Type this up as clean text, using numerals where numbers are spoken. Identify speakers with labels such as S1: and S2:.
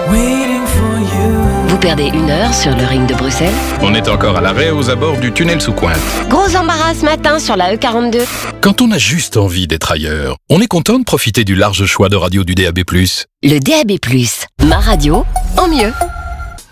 S1: Vous perdez 1 heure sur le ring de Bruxelles?
S2: On est encore à l'arrêt aux abords du tunnel sous Cointe.
S1: Gros embarras ce matin sur la E42.
S2: Quand on a juste envie d'être ailleurs, on est content de profiter du large choix de radio du DAB+.
S1: Le DAB+, ma radio en mieux.